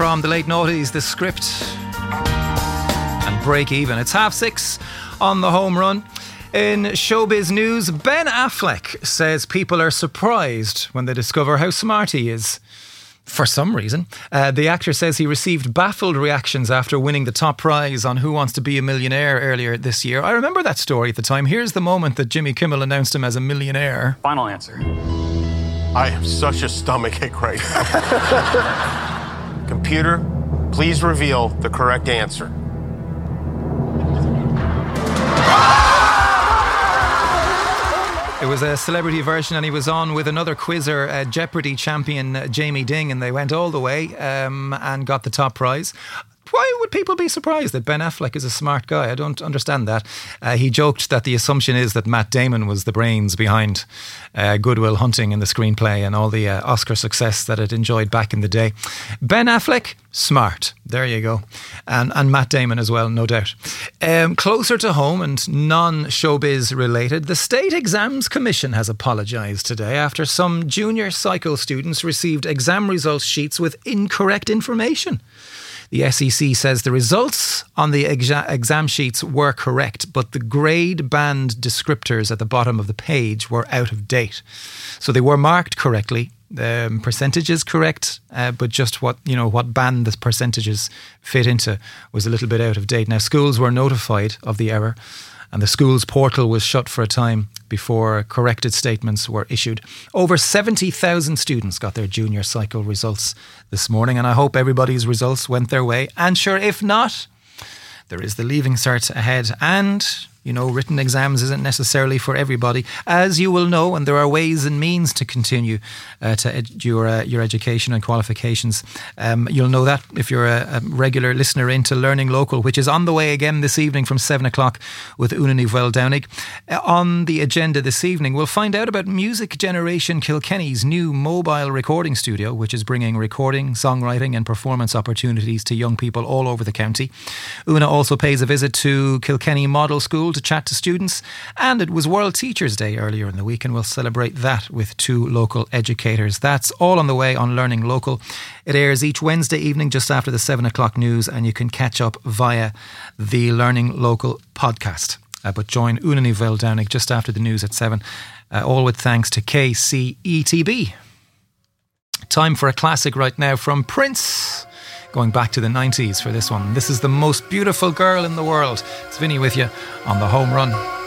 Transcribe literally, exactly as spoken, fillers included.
from the late noughties, The Script and Break Even. It's half six on the home run. In showbiz news, Ben Affleck says people are surprised when they discover how smart he is. For some reason. Uh, the actor says he received baffled reactions after winning the top prize on Who Wants to Be a Millionaire earlier this year. I remember that story at the time. Here's the moment that Jimmy Kimmel announced him as a millionaire. Final answer. I have such a stomachache right now. Computer, please reveal the correct answer. It was a celebrity version, and he was on with another quizzer, uh, Jeopardy champion uh, Jamie Ding, and they went all the way um, and got the top prize. Why would people be surprised that Ben Affleck is a smart guy? I don't understand that. Uh, he joked that the assumption is that Matt Damon was the brains behind uh, Good Will Hunting and the screenplay and all the uh, Oscar success that it enjoyed back in the day. Ben Affleck, smart. There you go. And, and Matt Damon as well, no doubt. Um, closer to home and non-showbiz related, the State Exams Commission has apologised today after some junior cycle students received exam results sheets with incorrect information. The S E C says the results on the exa- exam sheets were correct, but the grade band descriptors at the bottom of the page were out of date. So they were marked correctly, the um, percentages correct, uh, but just what, you know, what band the percentages fit into was a little bit out of date. Now, schools were notified of the error, and the school's portal was shut for a time before corrected statements were issued. Over seventy thousand students got their junior cycle results this morning, and I hope everybody's results went their way. And sure, if not, there is the Leaving Cert ahead, and you know, written exams isn't necessarily for everybody, as you will know, and there are ways and means to continue uh, to ed- your uh, your education and qualifications. Um, you'll know that if you're a, a regular listener into Learning Local, which is on the way again this evening from seven o'clock with Una Níomhbhail Downing. Uh, on the agenda this evening, we'll find out about Music Generation Kilkenny's new mobile recording studio, which is bringing recording, songwriting and performance opportunities to young people all over the county. Una also pays a visit to Kilkenny Model School to chat to students, and it was World Teachers' Day earlier in the week, and we'll celebrate that with two local educators. That's all on the way on Learning Local. It airs each Wednesday evening just after the seven o'clock news, and you can catch up via the Learning Local podcast. Uh, but join Una Níomhbhail Downing just after the news at seven, uh, all with thanks to K C E T B. Time for a classic right now from Prince. Going back to the nineties for this one. This is The Most Beautiful Girl in the World. It's Vinny with you on The Home Run.